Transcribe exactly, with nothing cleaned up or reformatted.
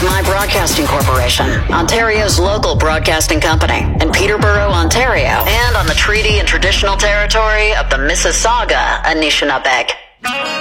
of My Broadcasting Corporation, Ontario's local broadcasting company, in Peterborough, Ontario, and on the treaty and traditional territory of the Mississauga Anishinaabe.